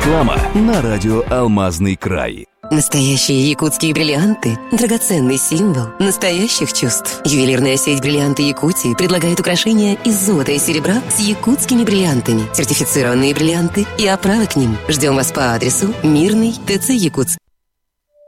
Реклама на радио «Алмазный край». Настоящие якутские бриллианты – драгоценный символ настоящих чувств. Ювелирная сеть «Бриллианты Якутии» предлагает украшения из золота и серебра с якутскими бриллиантами, сертифицированные бриллианты и оправы к ним. Ждем вас по адресу Мирный, ТЦ Якутск.